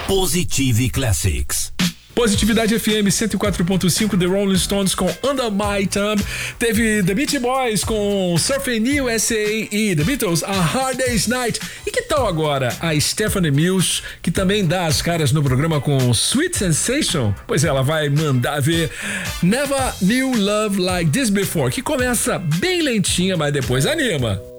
Positive Classics. Positividade FM 104.5, The Rolling Stones com Under My Thumb. Teve The Beach Boys com Surfing USA e The Beatles, A Hard Day's Night. E que tal agora a Stephanie Mills, que também dá as caras no programa com Sweet Sensation? Pois ela vai mandar ver Never Knew Love Like This Before, que começa bem lentinha, mas depois anima.